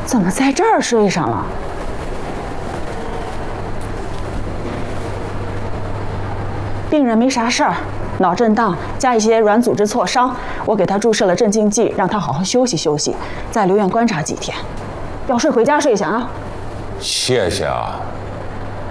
怎么在这儿睡上了？病人没啥事儿，脑震荡加一些软组织挫伤，我给他注射了镇静剂，让他好好休息休息，再留院观察几天。要睡回家睡去啊。 谢谢啊，